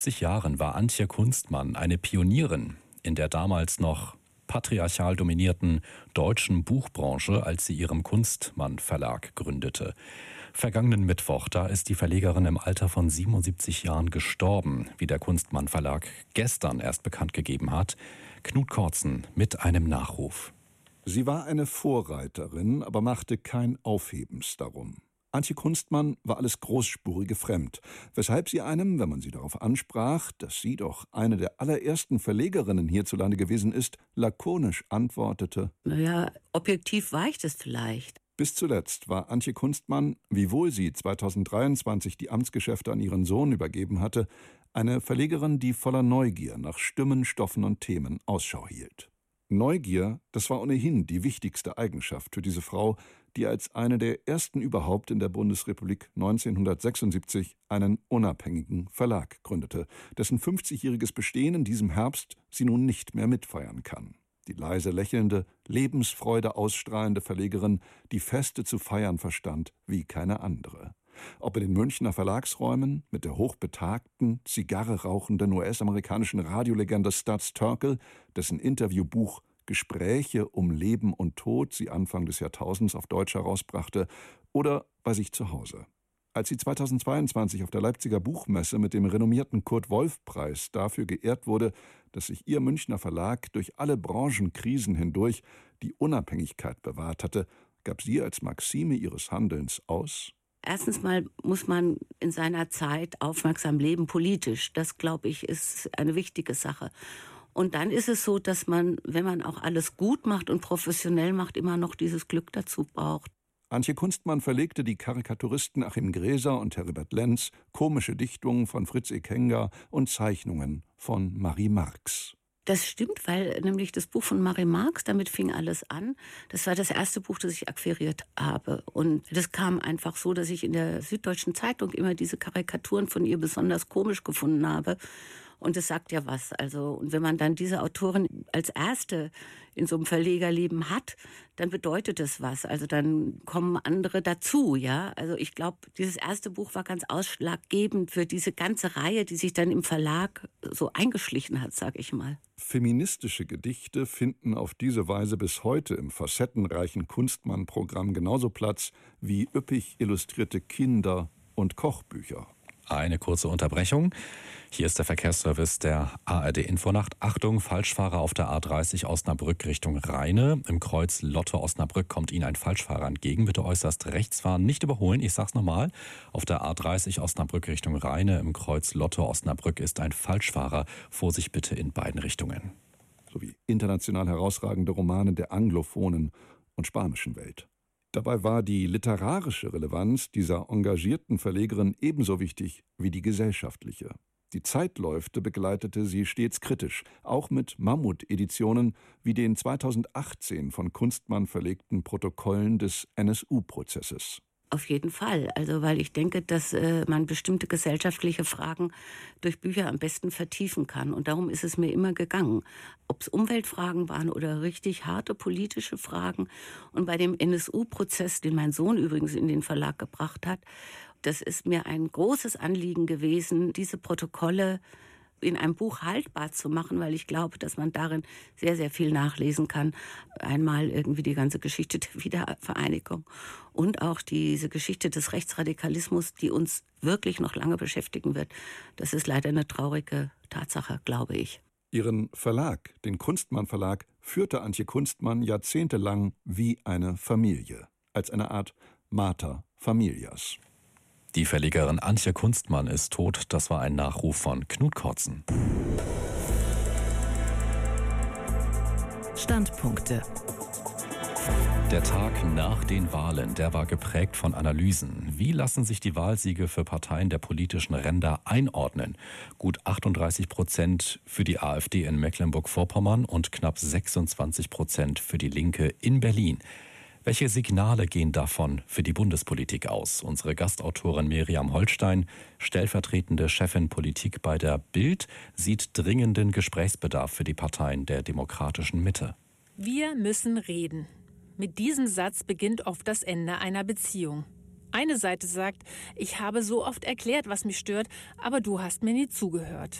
Jahren war Antje Kunstmann eine Pionierin in der damals noch patriarchal dominierten deutschen Buchbranche, als sie ihren Kunstmann Verlag gründete. Vergangenen Mittwoch, da ist die Verlegerin im Alter von 77 Jahren gestorben, wie der Kunstmann Verlag gestern erst bekannt gegeben hat. Knut Kortzen mit einem Nachruf. Sie war eine Vorreiterin, aber machte kein Aufhebens darum. Antje Kunstmann war alles Großspurige fremd, weshalb sie einem, wenn man sie darauf ansprach, dass sie doch eine der allerersten Verlegerinnen hierzulande gewesen ist, lakonisch antwortete: Naja, objektiv war ich das vielleicht. Bis zuletzt war Antje Kunstmann, wiewohl sie 2023 die Amtsgeschäfte an ihren Sohn übergeben hatte, eine Verlegerin, die voller Neugier nach Stimmen, Stoffen und Themen Ausschau hielt. Neugier, das war ohnehin die wichtigste Eigenschaft für diese Frau, die als eine der ersten überhaupt in der Bundesrepublik 1976 einen unabhängigen Verlag gründete, dessen 50-jähriges Bestehen in diesem Herbst sie nun nicht mehr mitfeiern kann. Die leise lächelnde, Lebensfreude ausstrahlende Verlegerin, die Feste zu feiern verstand wie keine andere. Ob in den Münchner Verlagsräumen mit der hochbetagten, Zigarre rauchenden US-amerikanischen Radiolegende Studs Terkel, dessen Interviewbuch Gespräche um Leben und Tod sie Anfang des Jahrtausends auf Deutsch herausbrachte, oder bei sich zu Hause. Als sie 2022 auf der Leipziger Buchmesse mit dem renommierten Kurt-Wolf-Preis dafür geehrt wurde, dass sich ihr Münchner Verlag durch alle Branchenkrisen hindurch die Unabhängigkeit bewahrt hatte, gab sie als Maxime ihres Handelns aus: Erstens mal muss man in seiner Zeit aufmerksam leben, politisch. Das, glaube ich, ist eine wichtige Sache. Und dann ist es so, dass man, wenn man auch alles gut macht und professionell macht, immer noch dieses Glück dazu braucht. Antje Kunstmann verlegte die Karikaturisten Achim Gräser und Heribert Lenz, komische Dichtungen von Fritz Ekenga und Zeichnungen von Marie Marx. Das stimmt, weil nämlich das Buch von Marie Marx, damit fing alles an. Das war das erste Buch, das ich akquiriert habe. Und das kam einfach so, dass ich in der Süddeutschen Zeitung immer diese Karikaturen von ihr besonders komisch gefunden habe. Und das sagt ja was. Also, und wenn man dann diese Autorin als erste in so einem Verlegerleben hat, dann bedeutet das was. Also dann kommen andere dazu, ja. Also ich glaube, dieses erste Buch war ganz ausschlaggebend für diese ganze Reihe, die sich dann im Verlag so eingeschlichen hat, sag ich mal. Feministische Gedichte finden auf diese Weise bis heute im facettenreichen Kunstmann-Programm genauso Platz wie üppig illustrierte Kinder- und Kochbücher. Eine kurze Unterbrechung. Hier ist der Verkehrsservice der ARD Infonacht. Achtung, Falschfahrer auf der A30 Osnabrück Richtung Rheine. Im Kreuz Lotte Osnabrück kommt Ihnen ein Falschfahrer entgegen. Bitte äußerst rechts fahren, nicht überholen. Ich sag's nochmal. Auf der A30 Osnabrück Richtung Rheine im Kreuz Lotte Osnabrück ist ein Falschfahrer. Vorsicht bitte in beiden Richtungen. Sowie international herausragende Romane der anglophonen und spanischen Welt. Dabei war die literarische Relevanz dieser engagierten Verlegerin ebenso wichtig wie die gesellschaftliche. Die Zeitläufte begleitete sie stets kritisch, auch mit Mammut-Editionen wie den 2018 von Kunstmann verlegten Protokollen des NSU-Prozesses. Auf jeden Fall. Also, weil ich denke, dass man bestimmte gesellschaftliche Fragen durch Bücher am besten vertiefen kann. Und darum ist es mir immer gegangen. Ob es Umweltfragen waren oder richtig harte politische Fragen. Und bei dem NSU-Prozess, den mein Sohn übrigens in den Verlag gebracht hat, das ist mir ein großes Anliegen gewesen, diese Protokolle in einem Buch haltbar zu machen, weil ich glaube, dass man darin sehr, sehr viel nachlesen kann. Einmal irgendwie die ganze Geschichte der Wiedervereinigung und auch diese Geschichte des Rechtsradikalismus, die uns wirklich noch lange beschäftigen wird. Das ist leider eine traurige Tatsache, glaube ich. Ihren Verlag, den Kunstmann Verlag, führte Antje Kunstmann jahrzehntelang wie eine Familie, als eine Art Mater Familias. Die Verlegerin Antje Kunstmann ist tot. Das war ein Nachruf von Knut Kortzen. Standpunkte. Der Tag nach den Wahlen, der war geprägt von Analysen. Wie lassen sich die Wahlsiege für Parteien der politischen Ränder einordnen? Gut 38% für die AfD in Mecklenburg-Vorpommern und knapp 26% für die Linke in Berlin. Welche Signale gehen davon für die Bundespolitik aus? Unsere Gastautorin Miriam Holstein, stellvertretende Chefin Politik bei der Bild, sieht dringenden Gesprächsbedarf für die Parteien der demokratischen Mitte. Wir müssen reden. Mit diesem Satz beginnt oft das Ende einer Beziehung. Eine Seite sagt, ich habe so oft erklärt, was mich stört, aber du hast mir nie zugehört.